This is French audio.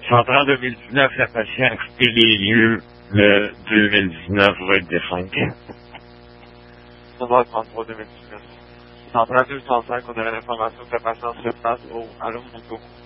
Central 2019, la patiente et les lieux, le 2019 va être défunct. Novembre 33 2019. Central 205, on avait l'information que la patiente se passe au Allô Moto.